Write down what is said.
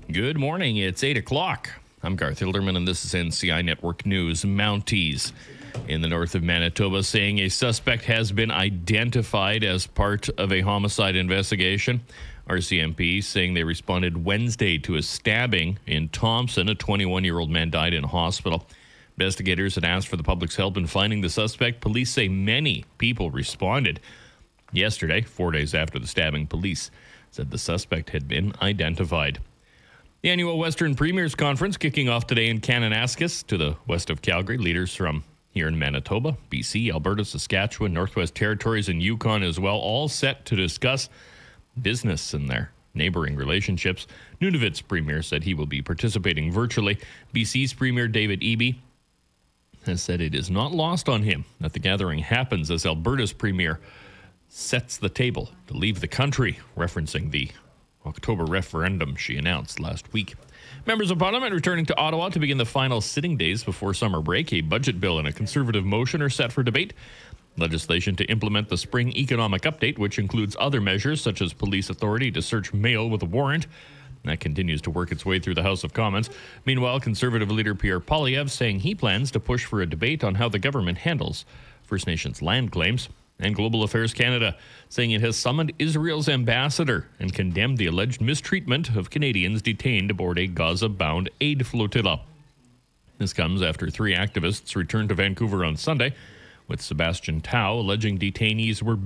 Good morning. It's 8 o'clock. I'm Garth Hilderman, and this is NCI Network News. Mounties in the north of Manitoba saying a suspect has been identified as part of a homicide investigation. RCMP saying they responded Wednesday to a stabbing in Thompson. A 21-year-old man died in a hospital. Investigators had asked for the public's help in finding the suspect. Police say many people responded. Yesterday, 4 days after the stabbing, police said the suspect had been identified. The annual Western Premiers Conference kicking off today in Kananaskis to the west of Calgary. Leaders from here in Manitoba, BC, Alberta, Saskatchewan, Northwest Territories, and Yukon as well, all set to discuss business and their neighboring relationships. Nunavut's premier said he will be participating virtually. BC's Premier David Eby has said it is not lost on him that the gathering happens as Alberta's premier sets the table to leave the country, referencing the October referendum she announced last week. Members of Parliament returning to Ottawa to begin the final sitting days before summer break. A budget bill and a Conservative motion are set for debate. Legislation to implement the spring economic update, which includes other measures such as police authority to search mail with a warrant. That continues to work its way through the House of Commons. Meanwhile, Conservative leader Pierre Poilievre saying he plans to push for a debate on how the government handles First Nations land claims. And Global Affairs Canada saying it has summoned Israel's ambassador and condemned the alleged mistreatment of Canadians detained aboard a Gaza-bound aid flotilla. This comes after 3 activists returned to Vancouver on Sunday, with Sebastian Tao alleging detainees were